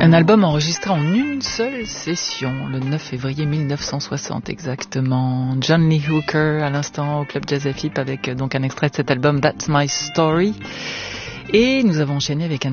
Un album enregistré en une seule session, le 9 février 1960 exactement. John Lee Hooker à l'instant au Club Jazz FM avec donc un extrait de cet album That's My Story. Et nous avons enchaîné avec un